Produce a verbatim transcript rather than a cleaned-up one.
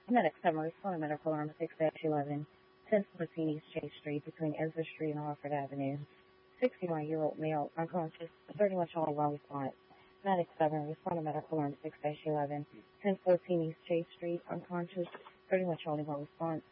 Medic summary, phone medical alarm six eleven, ten fourteen East Chase Street between Ezra Street and Harford Avenue. sixty-one-year-old male, unconscious, thirty-one Charlie Wall response. Medic summary, respond to medical alarm six eleven, ten fourteen East Chase Street, unconscious, thirty-one Charlie Wall response.